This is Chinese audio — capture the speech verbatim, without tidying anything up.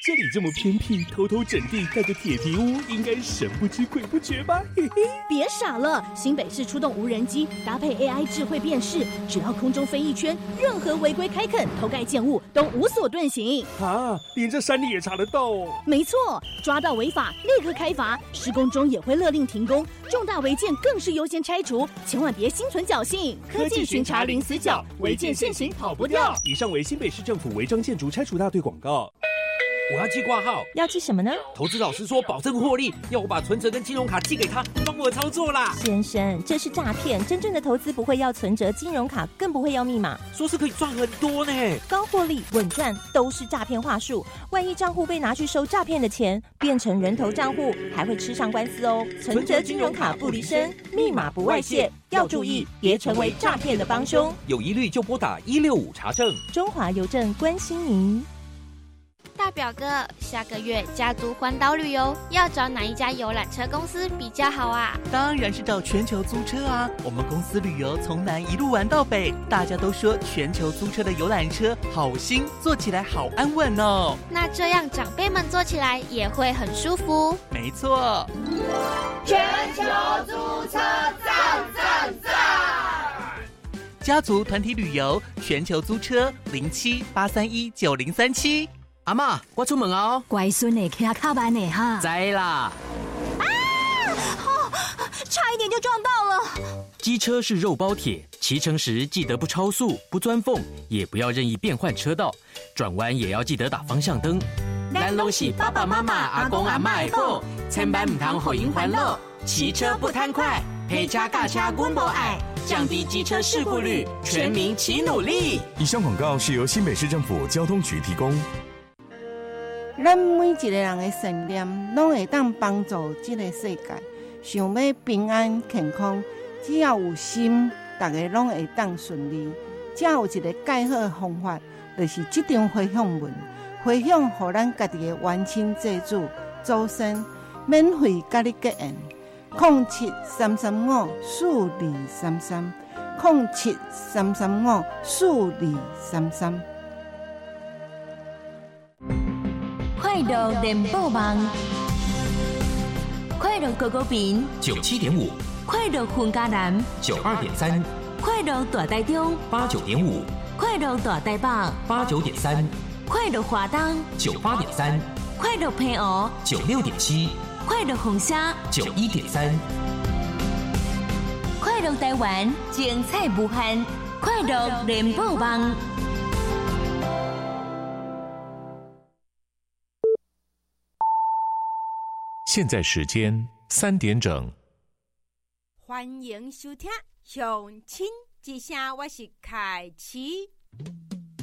这里这么偏僻，偷偷整地盖个铁皮屋，应该神不知鬼不觉吧？嘿嘿， 别傻了，新北市出动无人机，搭配 A I 智慧辨识，只要空中飞一圈，任何违规开垦、偷盖建物都无所遁形。 啊，连这山里也查得到哦？ 没错，抓到违法立刻开罚，施工中也会勒令停工，重大违建更是优先拆除，千万别心存侥幸。 科技巡查零死角，违建现行跑不掉。以上为新北市政府违章建筑拆除大队广告。 我要寄挂号， 要寄什么呢？ 投资老师说保证获利，要我把存折跟金融卡寄给他，帮我操作啦。 先生，这是诈骗，真正的投资不会要存折、金融卡，更不会要密码。 说是可以赚很多呢， 高获利、稳赚都是诈骗话术。万一账户被拿去收诈骗的钱，变成人头账户，还会吃上官司哦。存折、金融卡不离身，密码不外泄，要注意，别成为诈骗的帮凶。 有疑虑就拨打一六五查证。 中华邮政关心您。 大表哥，下个月家族环岛旅游要找哪一家游览车公司比较好啊？ 当然是找全球租车啊！我们公司旅游从南一路玩到北，大家都说全球租车的游览车好新，坐起来好安稳哦。 那这样长辈们坐起来也会很舒服。 没错， 全球租车赞赞赞！ 家族团体旅游，全球租车零七八三一九零三七。 阿嬷，我出门哦。 乖孙呢，骑卡慢呢哈。 知啦。 啊！哦，差一点就撞到了。 机车是肉包铁，骑乘时记得不超速、不钻缝，也不要任意变换车道，转弯也要记得打方向灯。 咱拢是爸爸妈妈、阿公阿嬷的宝，千万唔通互因烦恼。骑车不贪快，陪车驾车阮无爱，降低机车事故率，全民齐努力。 以上广告是由新北市政府交通局提供。 咱每一个人的善念，拢会当帮助这个世界。想要平安健康，只要有心，大家拢会当顺利。只有一个介好的方法，就是这张回向文，回向予咱家己的冤亲债主、祖先，免费甲你结缘。零七三三五四二三三，零七三三五四二三三。 快乐联播网，快乐狗狗饼九七点五， 快乐混家南九二点三， 快乐大台中八九点五， 快乐大台北八九点三， 快乐华东九八点三， 快乐平湖九六点七， 快乐红虾九一点三， 快乐台湾精彩无限，快乐联播网。 现在时间三点整。 欢迎收听《乡亲之声》，我是凯琪。